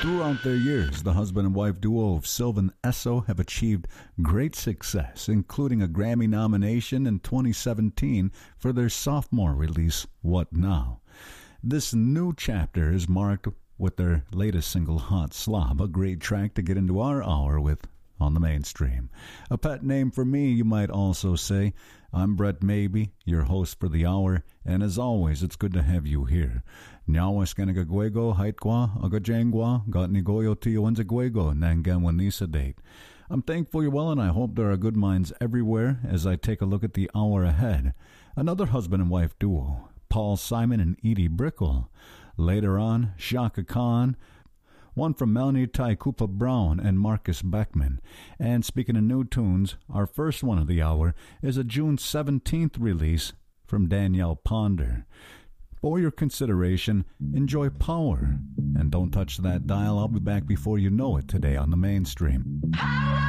Throughout their years, the husband and wife duo of Sylvan Esso have achieved great success, including a Grammy nomination in 2017 for their sophomore release, What Now? This new chapter is marked with their latest single, Hot Slob, a great track to get into our hour with on the mainstream. A pet name for me, you might also say. I'm Brett Maybe, your host for the hour, and as always, it's good to have you here. Nyawas kanagagwego, haitwa, agajangwa, gatnigoyo tiyo nzagwego, nangamwanisa date. I'm thankful you're well, and I hope there are good minds everywhere as I take a look at the hour ahead. Another husband and wife duo, Paul Simon and Edie Brickell. Later on, Chaka Khan, one from Melanie Tai Koopa Brown and Marcus Beckman. And speaking of new tunes, our first one of the hour is a June 17th release from Danielle Ponder. For your consideration, enjoy Power. And don't touch that dial. I'll be back before you know it today on the mainstream. Power!